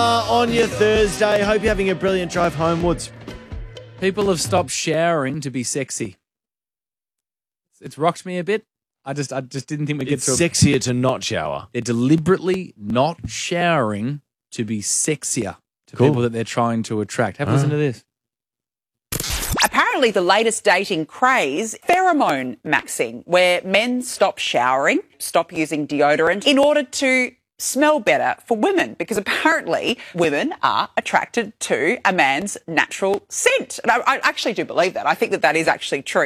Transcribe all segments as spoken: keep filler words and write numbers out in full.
Uh, on your Thursday, hope you're having a brilliant drive homewards. People have stopped showering to be sexy. It's rocked me a bit. I just I just didn't think we'd get It's to a... sexier to not shower. They're deliberately not showering to be sexier to Cool. people that they're trying to attract. Have a listen to this. Apparently, the latest dating craze, pheromone maxing, where men stop showering, stop using deodorant in order to smell better for women, because apparently women are attracted to a man's natural scent. And I, I actually do believe that. I think that that is actually true.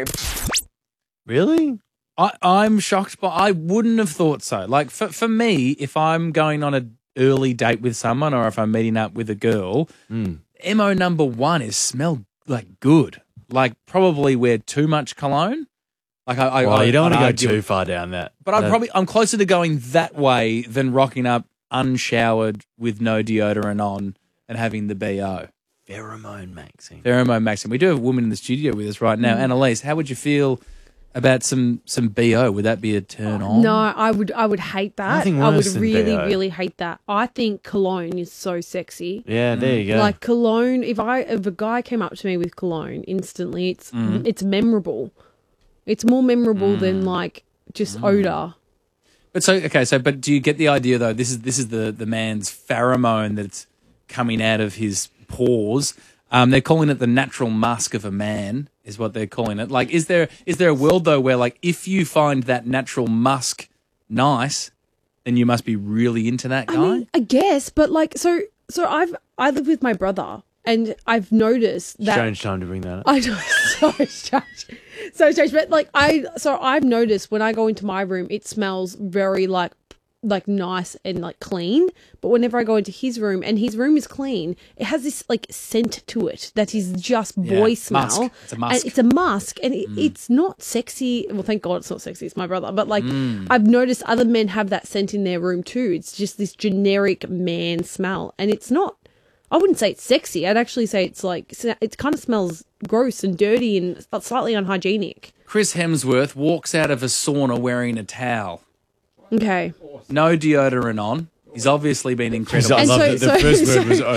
Really? I, I'm shocked, but I wouldn't have thought so. Like, for, for me, if I'm going on an early date with someone or if I'm meeting up with a girl, Mm. M O number one is smell, like, good. Like, probably wear too much cologne. Like, I, I, Well, I you don't I'd want to go argue- too far down that. But I'm that- probably I'm closer to going that way than rocking up unshowered with no deodorant on and having the B O. Pheromone maxing. Pheromone maxing. We do have a woman in the studio with us right now. Annalise, how would you feel about some some B O? Would that be a turn on? No, I would I would hate that. Nothing I would worse than really, B O. really hate that. I think cologne is so sexy. Yeah, there you go. Like cologne, if I if a guy came up to me with cologne, instantly it's Mm. it's memorable. It's more memorable than like just odor. But so okay, so but do you get the idea though? This is this is the the man's pheromone that's coming out of his pores. Um, they're calling it the natural musk of a man, is what they're calling it. Like, is there is there a world though where like if you find that natural musk nice, then you must be really into that guy? I mean, I guess, but like so so I've I live with my brother and I've noticed that Strange time to bring that up. I know, so strange. So strange. But like I so I've noticed when I go into my room it smells very like like nice and like clean. But whenever I go into his room and his room is clean, it has this like scent to it that is just boy Yeah, smell. musk. It's a musk. And it's a musk and it, it's not sexy. Well, thank God it's not sexy. It's my brother. But like I've noticed other men have that scent in their room too. It's just this generic man smell and it's not, I wouldn't say it's sexy. I'd actually say it's like, it kind of smells gross and dirty and slightly unhygienic. Chris Hemsworth walks out of a sauna wearing a towel, Okay. no deodorant on. He's obviously been incredible. I And love so- that the so- first so- word was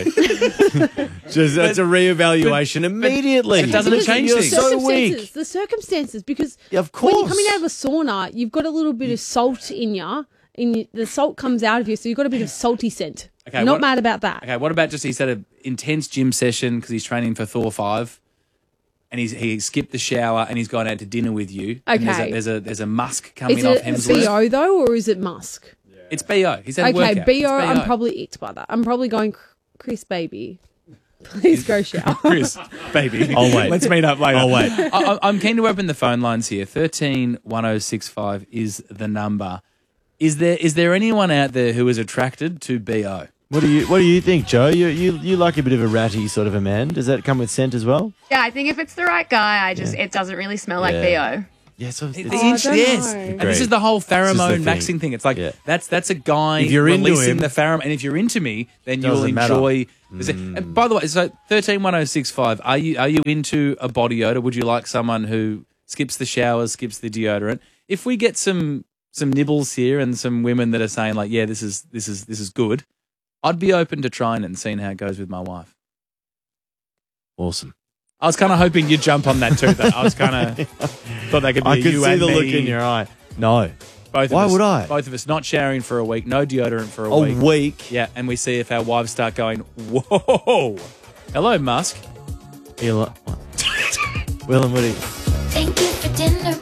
okay. Just that's a reevaluation immediately. it doesn't Because change the things. You're so circumstances, weak. The circumstances, because Yeah, of when you're course. coming out of a sauna, you've got a little bit of salt in you, and the salt comes out of you, so you've got a bit of salty scent. Okay, Not what- mad about that. Okay, what about just he's had an intense gym session because he's training for Thor five, and he's he skipped the shower and he's gone out to dinner with you. and there's a Okay. there's a there's a musk coming Is off it Hemsworth. B O though, or is it musk? It's B O. He's had a Okay, workout. B O, It's I'm probably icked by that. I'm probably going, Chris, baby, please go shower. Chris, baby. I'll wait. Let's meet up later. I'll wait. I, I- I'm keen to open the phone lines here. Thirteen one zero six five is the number. Is there is there anyone out there who is attracted to B O? What do you What do you think, Joe? You you you like a bit of a ratty sort of a man. Does that come with scent as well? Yeah, I think if it's the right guy, I just it doesn't really smell like Yeah. B O. Yes, it's, The it's, I int- don't yes, know. and Agreed. this is the whole This is pheromone the maxing thing. thing. It's like Yeah. that's that's a guy If you're into releasing him- the pheromone, and if you're into me, then you'll Doesn't matter. enjoy. And by the way, so thirteen one zero six five. Are you are you into a body odor? Would you like someone who skips the showers, skips the deodorant? If we get some some nibbles here and some women that are saying like, yeah, this is this is this is good, I'd be open to trying it and seeing how it goes with my wife. awesome. I was kind of hoping you'd jump on that too. Though. I was kind of thought that could be I a could you see and the me. look in your eye. No, Both of Why us, would I? Both of us not showering for a week, no deodorant for a, a week. week. Yeah, and we see if our wives start going, whoa. Hello, Musk. You're like, what? Will and Woody. Thank you for dinner,